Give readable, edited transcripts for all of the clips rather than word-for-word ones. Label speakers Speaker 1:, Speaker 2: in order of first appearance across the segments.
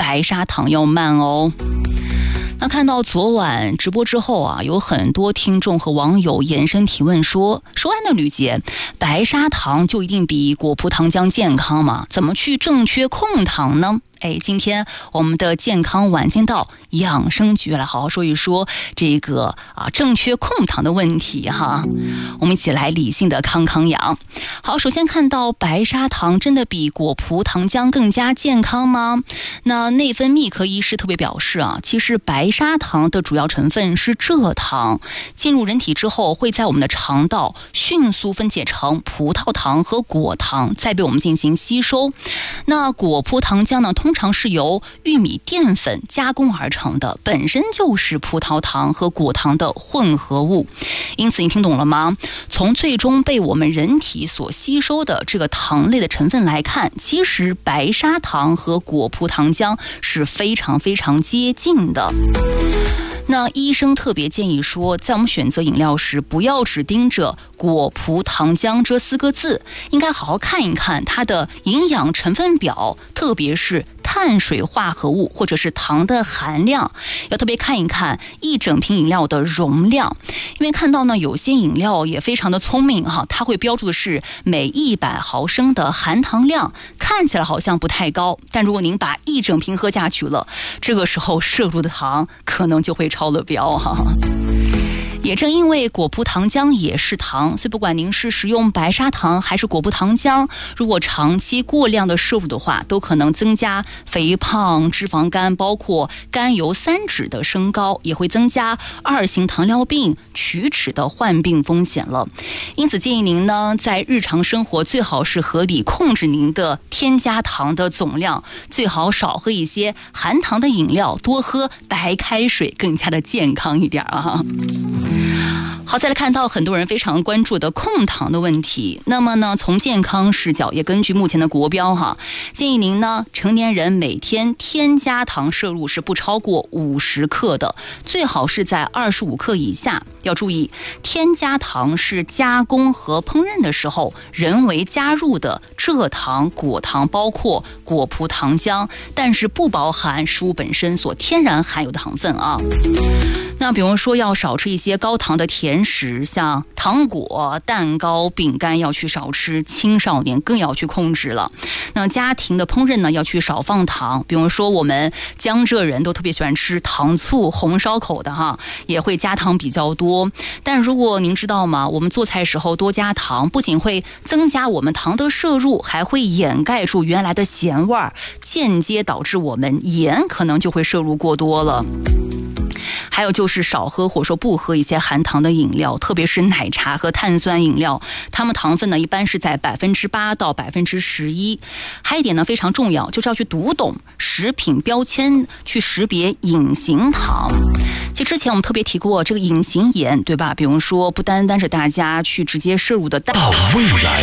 Speaker 1: 白砂糖要慢哦。那看到昨晚直播之后啊，有很多听众和网友延伸提问说安的吕姐，白砂糖就一定比果葡糖浆健康吗？怎么去正确控糖呢？今天我们的健康晚间道养生局来好好说一说这个正确控糖的问题哈。我们一起来理性的康养。好，首先看到白砂糖真的比果葡糖浆更加健康吗？那内分泌科医师特别表示其实白砂糖的主要成分是蔗糖，进入人体之后会在我们的肠道迅速分解成葡萄糖和果糖，再被我们进行吸收。那果葡糖浆呢，通常是由玉米淀粉加工而成的，本身就是葡萄糖和果糖的混合物。因此你听懂了吗？从最终被我们人体所吸收的这个糖类的成分来看，其实白砂糖和果葡糖浆是非常非常接近的。那医生特别建议说，在我们选择饮料时，不要只盯着果葡糖浆这4个字，应该好好看一看它的营养成分表，特别是碳水化合物或者是糖的含量，要特别看一看一整瓶饮料的容量。因为看到呢，有些饮料也非常的聪明它会标注的是每100毫升的含糖量，看起来好像不太高，但如果您把一整瓶喝下去了，这个时候摄入的糖可能就会超了标也正因为果葡糖浆也是糖，所以不管您是食用白砂糖还是果葡糖浆，如果长期过量的摄入的话，都可能增加肥胖、脂肪肝，包括甘油三酯的升高，也会增加2型糖尿病、龋齿的患病风险了。因此建议您呢，在日常生活最好是合理控制您的添加糖的总量，最好少喝一些含糖的饮料，多喝白开水，更加的健康一点好，再来看到很多人非常关注的控糖的问题。那么呢，从健康视角，也根据目前的国标建议您呢，成年人每天添加糖摄入是不超过50克的，最好是在25克以下。要注意，添加糖是加工和烹饪的时候人为加入的蔗糖、果糖，包括果葡糖浆，但是不包含食物本身所天然含有的糖分那比如说要少吃一些高糖的甜食，像糖果、蛋糕、饼干要去少吃，青少年更要去控制了。那家庭的烹饪呢，要去少放糖，比如说我们江浙人都特别喜欢吃糖醋红烧口的也会加糖比较多。但如果您知道吗，我们做菜时候多加糖，不仅会增加我们糖的摄入，还会掩盖住原来的咸味儿，间接导致我们盐可能就会摄入过多了。还有就是少喝或者说不喝一些含糖的饮料，特别是奶茶和碳酸饮料，它们糖分呢一般是在8%到11%。还有一点呢非常重要，就是要去读懂食品标签，去识别隐形糖。其实之前我们特别提过这个隐形盐，对吧？比如说不单单是大家去直接摄入的
Speaker 2: 到未来，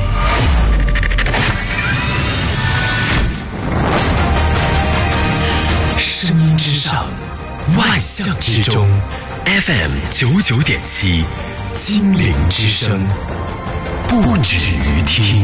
Speaker 2: 声音之上，万象之中 ，FM 99.7，精灵之声，不止于听。